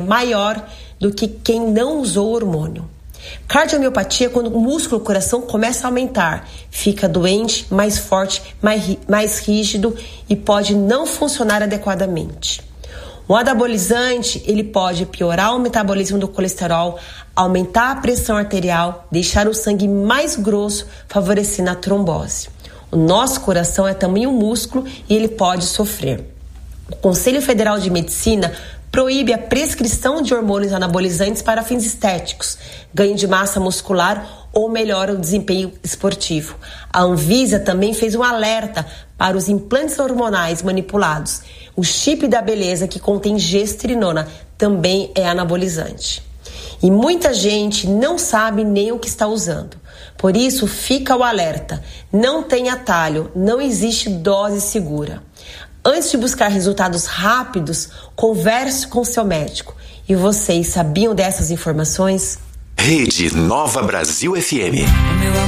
maior do que quem não usou o hormônio. Cardiomiopatia é quando o músculo do coração começa a aumentar, fica doente, mais forte, mais rígido e pode não funcionar adequadamente. O anabolizante, ele pode piorar o metabolismo do colesterol, aumentar a pressão arterial, deixar o sangue mais grosso, favorecendo a trombose. O nosso coração é tamanho músculo e ele pode sofrer. O Conselho Federal de Medicina proíbe a prescrição de hormônios anabolizantes para fins estéticos, ganho de massa muscular ou melhora o desempenho esportivo. A Anvisa também fez um alerta para os implantes hormonais manipulados. O chip da beleza, que contém gestrinona, também é anabolizante. E muita gente não sabe nem o que está usando. Por isso, fica o alerta. Não tem atalho, não existe dose segura. Antes de buscar resultados rápidos, converse com seu médico. E vocês sabiam dessas informações? Rede Nova Brasil FM.